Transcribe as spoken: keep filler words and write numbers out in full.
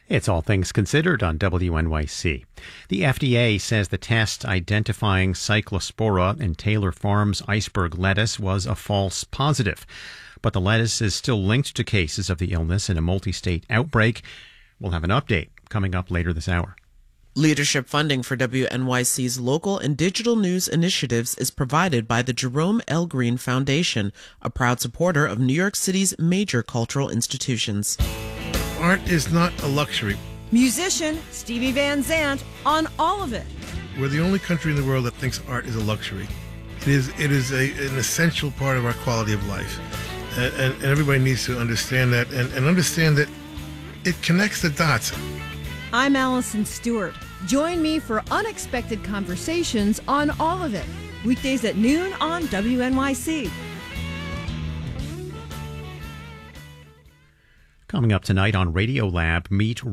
It's All Things Considered on W N Y C. The F D A says the test identifying Cyclospora in Taylor Farms iceberg lettuce was a false positive. But the lettuce is still linked to cases of the illness in a multi-state outbreak. We'll have an update coming up later this hour. Leadership funding for W N Y C's local and digital news initiatives is provided by the Jerome L. Green Foundation, a proud supporter of New York City's major cultural institutions. Art is not a luxury. Musician Stevie Van Zandt on all of it. We're the only country in the world that thinks art is a luxury. It is it is a, an essential part of our quality of life. And, and, and everybody needs to understand that and, and understand that it connects the dots. I'm Allison Stewart. Join me for unexpected conversations on all of it. Weekdays at noon on W N Y C. Coming up tonight on Radio Lab, meet